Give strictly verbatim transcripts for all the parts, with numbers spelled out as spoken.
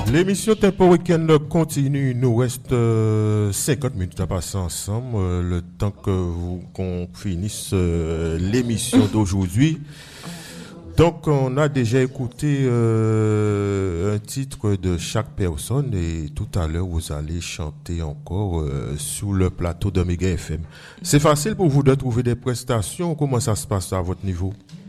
L'émission Tempo Weekend continue. Il nous reste euh, cinquante minutes à passer ensemble. Euh, le temps que vous, qu'on finisse euh, l'émission d'aujourd'hui. Donc, on a déjà écouté euh, un titre de chaque personne et tout à l'heure, vous allez chanter encore euh, sur le plateau de Méga F M. C'est facile pour vous de trouver des prestations? Comment ça se passe à votre niveau?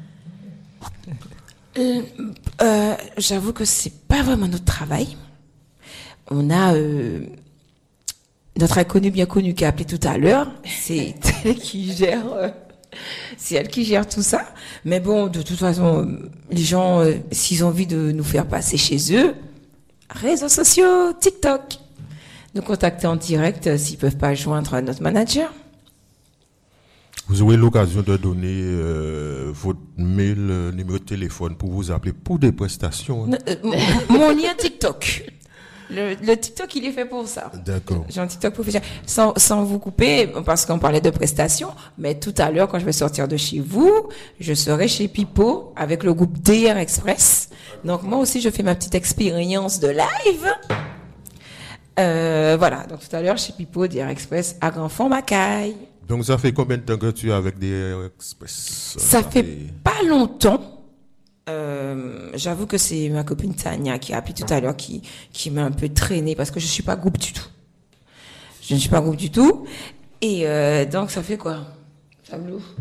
Euh, euh, j'avoue que c'est pas vraiment notre travail. On a euh, notre inconnue bien connue qui a appelé tout à l'heure. C'est elle qui gère, euh, c'est elle qui gère tout ça. Mais bon, de toute façon, les gens, euh, s'ils ont envie de nous faire passer chez eux, réseaux sociaux, TikTok, nous contacter en direct euh, s'ils peuvent pas joindre notre manager. Vous aurez l'occasion de donner euh, votre mail, euh, numéro de téléphone pour vous appeler pour des prestations. Hein. Euh, mon, mon lien TikTok. Le, le TikTok, il est fait pour ça. D'accord. J'ai un TikTok professionnel. Sans, sans vous couper, parce qu'on parlait de prestations, mais tout à l'heure, quand je vais sortir de chez vous, je serai chez Pipo avec le groupe D R Express. Donc, moi aussi, je fais ma petite expérience de live. Euh, voilà. Donc, tout à l'heure, chez Pipo, D R Express, à Grand-Fond, Macaille. Donc, ça fait combien de temps que tu es avec D R Express? Ça fait pas longtemps. Euh, j'avoue que c'est ma copine Tania qui a appelé tout à l'heure qui, qui m'a un peu traînée parce que je suis pas groupe du tout. Je ne suis pas groupe du tout. Et euh, donc, ça fait quoi? Ça me l'ouvre.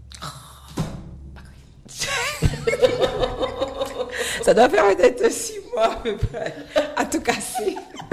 Ça doit faire peut-être six mois à peu près à tout casser.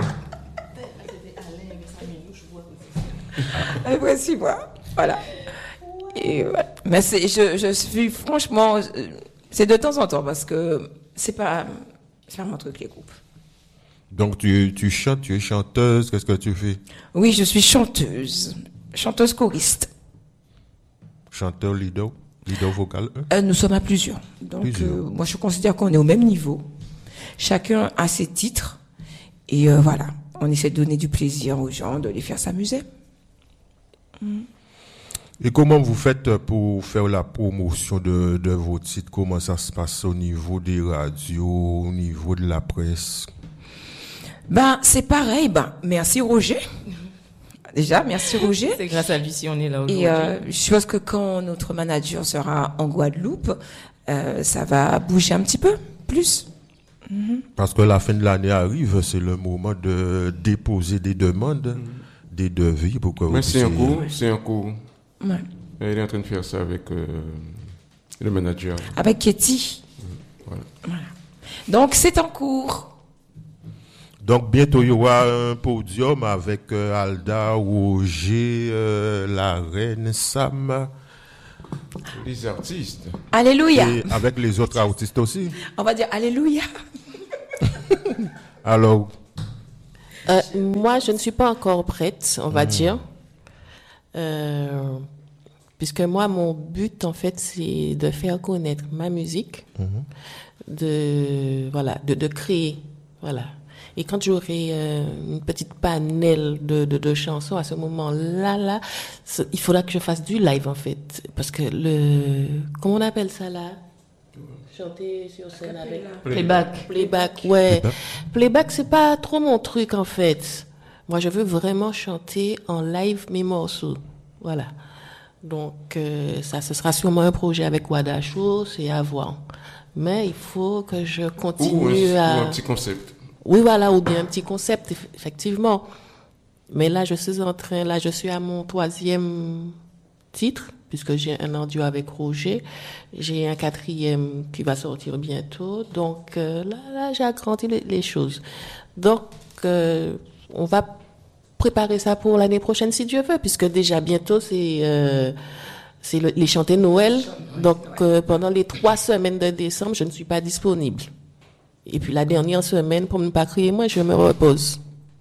Après six mois, voilà. Et voilà. Mais c'est, je, je suis franchement, c'est de temps en temps parce que c'est pas, c'est pas mon truc les groupes. Donc tu, tu chantes, tu es chanteuse, qu'est-ce que tu fais? Oui, je suis chanteuse, chanteuse choriste. Chanteur, leader, leader vocal. Hein? Euh, nous sommes à plusieurs. Donc plusieurs. Euh, moi je considère qu'on est au même niveau. Chacun a ses titres et euh, voilà, on essaie de donner du plaisir aux gens, de les faire s'amuser. Mmh. Et comment vous faites pour faire la promotion de, de vos titres? Comment ça se passe au niveau des radios, au niveau de la presse? Ben, c'est pareil. Ben, merci Roger. Déjà, merci Roger. C'est grâce à lui si on est là aujourd'hui. Et euh, je pense que quand notre manager sera en Guadeloupe, euh, ça va bouger un petit peu plus. Mmh. Parce que la fin de l'année arrive, c'est le moment de déposer des demandes. Mmh. Des devis pour que vous Mais c'est un puissiez... cours, c'est un cours. Ouais. Elle est en train de faire ça avec euh, le manager. Avec Ketty. Mmh. Voilà. Voilà. Donc, c'est en cours. Donc, bientôt, il y aura un podium avec euh, Alda, Roger, euh, la reine, Sam. Les artistes. Alléluia. Et avec les autres artistes aussi. On va dire Alléluia. Alors... Euh, moi, je ne suis pas encore prête, on va mmh. dire. Euh, puisque moi, mon but, en fait, c'est de faire connaître ma musique, mmh. de, voilà, de, de créer, voilà. Et quand j'aurai euh, une petite panel de, de, de chansons, à ce moment-là, là, il faudra que je fasse du live, en fait. Parce que le, comment on appelle ça, là? Chanter sur scène avec playback. Playback, ouais. Playback. Playback, c'est pas trop mon truc, en fait. Moi, je veux vraiment chanter en live mes morceaux. Voilà. Donc, euh, ça, ce sera sûrement un projet avec Wadachou, c'est à voir. Mais il faut que je continue ou un, à... Ou un petit concept. Oui, voilà, ou bien un petit concept, effectivement. Mais là, je suis en train, là, je suis à mon troisième titre, puisque j'ai un audio avec Roger. J'ai un quatrième qui va sortir bientôt. Donc, euh, là, là, j'ai agrandi les, les choses. Donc, euh, on va préparer ça pour l'année prochaine, si Dieu veut, puisque déjà bientôt, c'est, euh, c'est le, les chanter Noël. Donc, euh, pendant les trois semaines de décembre, je ne suis pas disponible. Et puis, la dernière semaine, pour ne pas crier, moi, je me repose.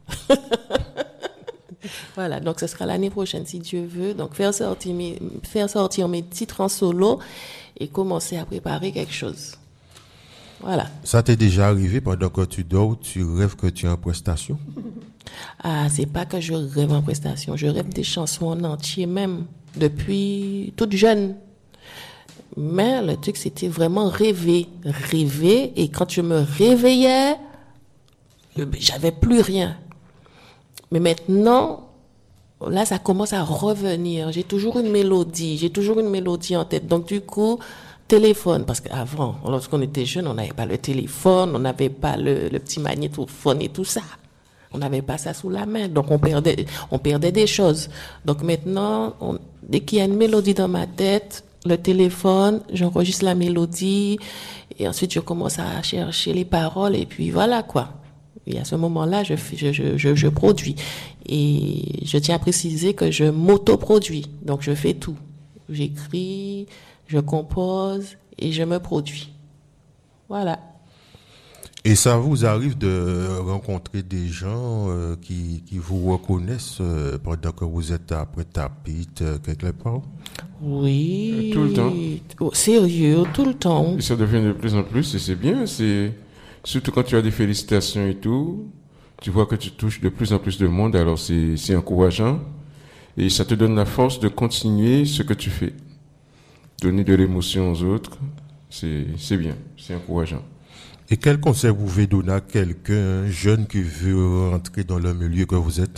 Voilà, donc ce sera l'année prochaine, si Dieu veut. Donc, faire sortir mes, faire sortir mes titres en solo et commencer à préparer quelque chose. Voilà. Ça t'est déjà arrivé pendant que tu dors, tu rêves que tu es en prestation? Ah, c'est pas que je rêve en prestation. Je rêve des chansons en entier même, depuis toute jeune. Mais le truc, c'était vraiment rêver. Rêver. Et quand je me réveillais, j'avais plus rien. Mais maintenant, là, ça commence à revenir. J'ai toujours une mélodie, j'ai toujours une mélodie en tête. Donc, du coup, téléphone, parce qu'avant, lorsqu'on était jeune, on n'avait pas le téléphone, on n'avait pas le, le petit magnétophone et tout ça. On n'avait pas ça sous la main, donc on perdait, on perdait des choses. Donc maintenant, on, dès qu'il y a une mélodie dans ma tête, le téléphone, j'enregistre la mélodie, et ensuite je commence à chercher les paroles, et puis voilà quoi. Et à ce moment-là, je, je, je, je, je produis. Et je tiens à préciser que je m'auto-produis, donc je fais tout. J'écris, je compose, et je me produis. Voilà. Et ça vous arrive de rencontrer des gens euh, qui, qui vous reconnaissent euh, pendant que vous êtes après tapis euh, quelque part? Oui. Tout le temps. Oh, sérieux, tout le temps. Et ça devient de plus en plus, et c'est bien. C'est surtout quand tu as des félicitations et tout, tu vois que tu touches de plus en plus de monde, alors c'est, c'est encourageant. Et ça te donne la force de continuer ce que tu fais. Donner de l'émotion aux autres, c'est, c'est bien, c'est encourageant. Et quel conseil vous pouvez donner à quelqu'un, un jeune qui veut rentrer dans le milieu que vous êtes?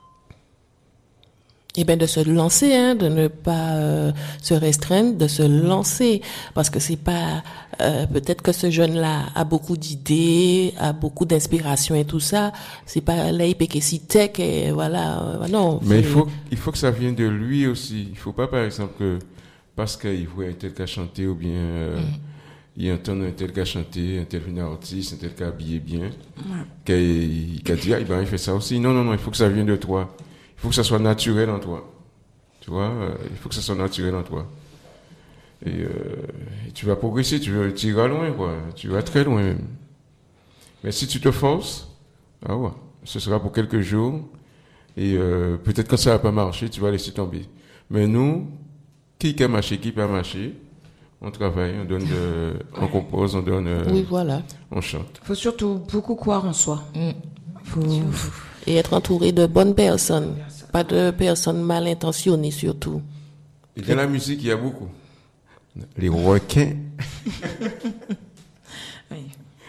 Eh bien, de se lancer, hein, de ne pas euh, se restreindre, de se lancer, parce que c'est pas euh, peut-être que ce jeune-là a beaucoup d'idées, a beaucoup d'inspiration et tout ça. C'est pas là il peut que si tech et voilà, euh, non. Mais il faut, il faut que ça vienne de lui aussi. Il faut pas, par exemple, que parce qu'il voit un tel cas chanter ou bien euh, mm. il entend un tel cas chanter, un tel artiste, un tel cas habillé bien, mm. qu'il, qu'il dit ah ben il fait ça aussi. Non non non, il faut que ça vienne de toi. Il faut que ça soit naturel en toi. Tu vois, euh, il faut que ça soit naturel en toi. Et, euh, et tu vas progresser, tu, vas, tu iras loin, quoi. Tu vas très loin même. Mais si tu te forces, ah ouais, ce sera pour quelques jours. Et euh, peut-être quand ça va pas marcher, tu vas laisser tomber. Mais nous, qui a marché, qui pas marché, on travaille, on donne, de, on compose, on donne, euh, oui, voilà. On chante. Il faut surtout beaucoup croire en soi. Mm. Faut... Et être entouré de bonnes personnes, pas de personnes mal intentionnées surtout. Et dans la musique, il y a beaucoup. Les requins. Oui.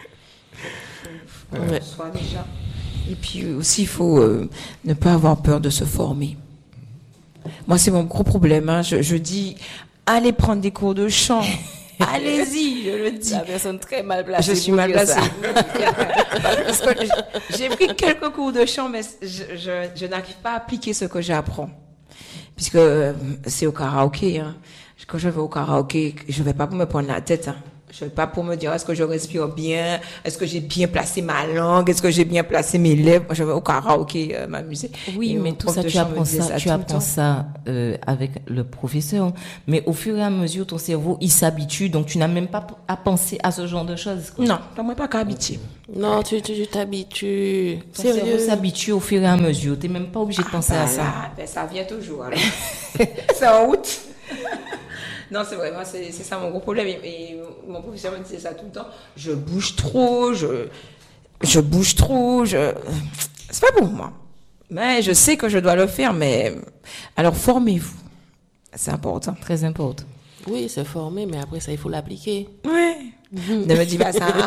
Faut ouais. Soit déjà. Et puis aussi, il faut euh, ne pas avoir peur de se former. Moi, c'est mon gros problème. Hein. Je, je dis, allez prendre des cours de chant. Allez-y, je le dis. La personne très mal placée. Je suis mal placée. Parce que j'ai pris quelques cours de chant, mais je, je, je n'arrive pas à appliquer ce que j'apprends. Puisque c'est au karaoké. Hein. Quand je vais au karaoké, je ne vais pas pour me prendre la tête. Hein. Je ne vais pas pour me dire est-ce que je respire bien, est-ce que j'ai bien placé ma langue, est-ce que j'ai bien placé mes lèvres. Je vais au karaoké euh, m'amuser. Oui, et mais tout ça, tu apprends ça, ça, tu apprends ça euh, avec le professeur. Mais au fur et à mesure, ton cerveau, il s'habitue, donc tu n'as même pas à penser à ce genre de choses. Quoi. Non, tu n'as pas qu'à habituer. Non, tu, tu, tu t'habitues. Ton cerveau s'habitue au fur et à mesure. Tu n'es même pas obligé de penser ah, à bah, ça. Là, ben, ça vient toujours. Alors. C'est en route. Non, c'est vrai, moi, c'est, c'est ça mon gros problème. Et, et mon professeur me disait ça tout le temps. Je bouge trop, je, je bouge trop, je, c'est pas pour moi. Mais je sais que je dois le faire, mais, alors formez-vous. C'est important. Très important. Oui, c'est formé, mais après ça, il faut l'appliquer. Ouais. Mmh. Ne me dis pas ça.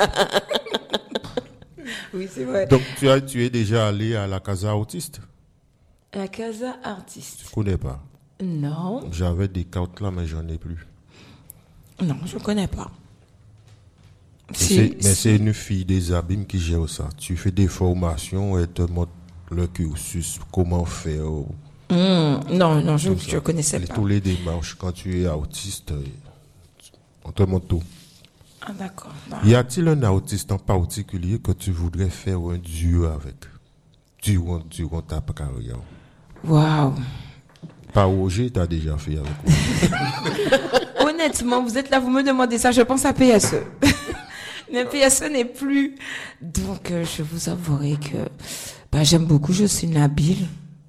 Oui, c'est vrai. Donc, tu, as, tu es déjà allé à la Casa Artiste? La Casa Artiste. Tu connais pas? Non. J'avais des cartes là, mais j'en ai plus. Non, je ne connais pas. Si, c'est, mais si. C'est une fille des abîmes qui gère ça. Tu fais des formations et te montre le cursus, comment faire. Mmh, non, non, je ne connaissais les, pas. Tous les démarches, quand tu es autiste, on te montre tout. Ah, d'accord. Non. Y a-t-il un autiste en particulier que tu voudrais faire un duo avec durant, durant ta carrière? Waouh! Pas Roger, tu as déjà fait avec moi. Honnêtement, vous êtes là, vous me demandez ça, je pense à P S E. Mais P S E n'est plus. Donc, euh, je vous avouerai que bah, j'aime beaucoup Jocelyne Nabil.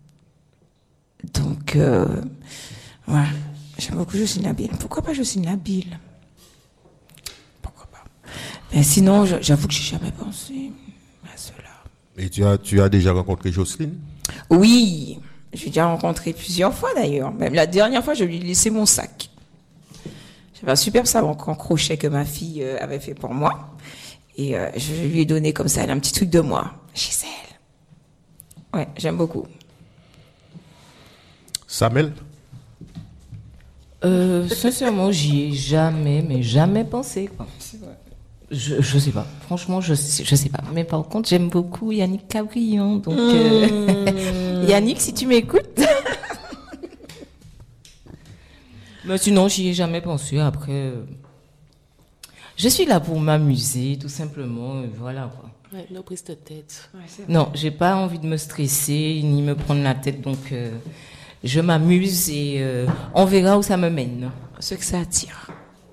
Donc, euh, ouais, j'aime beaucoup Jocelyne Nabil. Pourquoi pas Jocelyne Nabil? Pourquoi pas? Mais sinon, j'avoue que je n'ai jamais pensé à cela. Et tu as, tu as déjà rencontré Jocelyne? Oui. J'ai déjà rencontré plusieurs fois d'ailleurs. Même la dernière fois, je lui ai laissé mon sac. J'avais un superbe sac en crochet que ma fille avait fait pour moi. Et euh, je lui ai donné comme ça un petit truc de moi. Gisèle. Ouais, j'aime beaucoup. Samuel? Euh, sincèrement, j'y ai jamais, mais jamais pensé, quoi. C'est vrai. Je, je sais pas. Franchement, je sais, je sais pas. Mais par contre, j'aime beaucoup Yannick Cabrion. Donc, euh... mmh. Yannick, si tu m'écoutes. Mais sinon, j'y ai jamais pensé. Après, euh... je suis là pour m'amuser, tout simplement. Et voilà, quoi. Ouais, no prise de tête. Ouais, non, j'ai pas envie de me stresser ni me prendre la tête. Donc, euh, je m'amuse et euh, on verra où ça me mène. Ce que ça attire.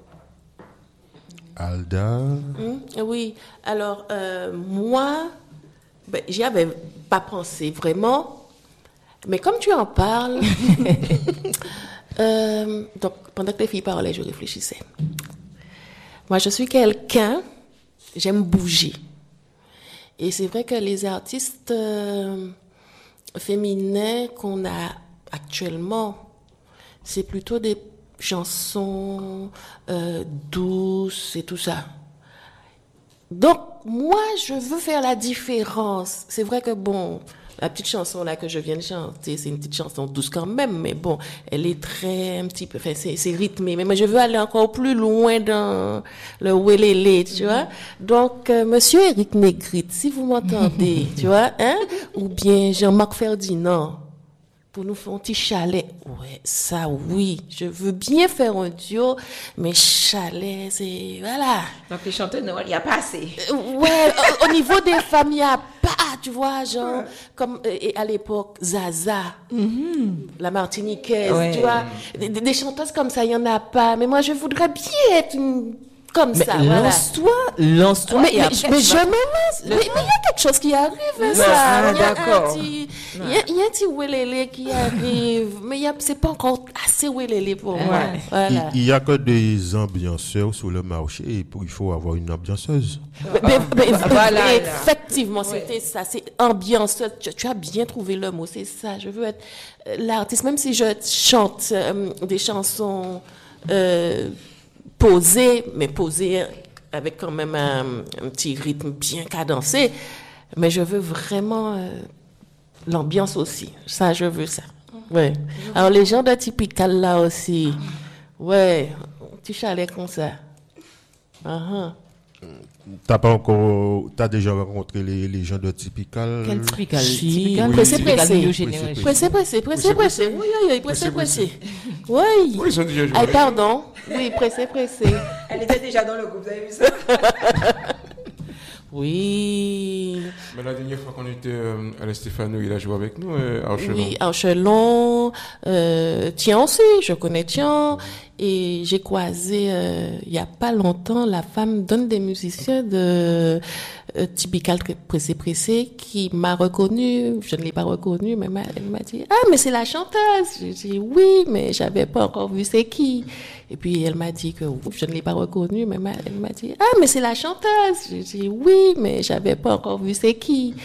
Alda? Mmh, oui, alors euh, moi, ben, j'y avais pas pensé vraiment, mais comme tu en parles, euh, donc pendant que les filles parlaient, je réfléchissais. Moi, je suis quelqu'un, j'aime bouger. Et c'est vrai que les artistes euh, féminins qu'on a actuellement, c'est plutôt des chansons euh, douces et tout ça. Donc, moi, je veux faire la différence. C'est vrai que, bon, la petite chanson là que je viens de chanter, c'est une petite chanson douce quand même, mais bon, elle est très, un petit peu, enfin, c'est, c'est rythmé. Mais moi, je veux aller encore plus loin dans le wélélé, tu vois. Donc, euh, monsieur Éric Négrite, si vous m'entendez, tu vois, hein, ou bien Jean-Marc Ferdinand, pour nous faire un petit chalet. Ouais, ça, oui. Je veux bien faire un duo, mais chalet, c'est, voilà. Donc, les chanteurs de Noël, il n'y a pas assez. Ouais, au, au niveau des femmes, il n'y a pas, tu vois, genre, ouais. Comme et à l'époque, Zaza, mm-hmm. la Martiniquaise, ouais. Tu vois. Des, des chanteuses comme ça, il n'y en a pas. Mais moi, je voudrais bien être une... Comme mais ça, lance-toi, voilà. lance-toi. Mais, mais, mais je me lance. Mais il y a quelque chose qui arrive, non, ça. Ah, il y a d'accord. Il y, y a un petit wélélé qui arrive, mais y a, c'est pas encore assez wélélé pour moi. Ouais. Voilà. Il n'y a que des ambianceurs sur le marché et il faut avoir une ambianceuse. Mais, mais, mais, ah, voilà, effectivement, c'était ouais. ça. C'est ambianceuse. Tu, tu as bien trouvé le mot, c'est ça. Je veux être euh, l'artiste, même si je chante euh, des chansons... Euh, posé, mais posé avec quand même un, un petit rythme bien cadencé. Mais je veux vraiment euh, l'ambiance aussi. Ça, je veux ça. Ouais. Alors, les gens de Typical là aussi. Ouais. Tu chalet comme ça. Uh-huh. T'as pas encore, t'as déjà rencontré les, les gens de Typical? Quel Typical? Si. Typical, oui. Pressé, pressé. Pressé, pressé. Pressé, pressé. Oui, oui, oui. Pressé, pressé. Oui. Oui, ils ont déjà joué. Ah, pardon. Oui, pressé, pressé. Elle était déjà dans le groupe, vous avez vu ça? Oui. Mais la dernière fois qu'on était euh, à l'Estéphano, il a joué avec nous euh, à Archelon. Oui, Archelon. Euh, Tian aussi, je connais Tian. Et j'ai croisé, euh, il y a pas longtemps, la femme d'un des musiciens de euh, Typical Pressé Pressé qui m'a reconnue. Je ne l'ai pas reconnue, mais m'a, elle m'a dit « Ah, mais c'est la chanteuse !» J'ai dit « Oui, mais j'avais pas encore vu c'est qui ?» Et puis elle m'a dit que je ne l'ai pas reconnue, mais m'a, elle m'a dit « Ah, mais c'est la chanteuse !» J'ai dit « Oui, mais j'avais pas encore vu c'est qui ?»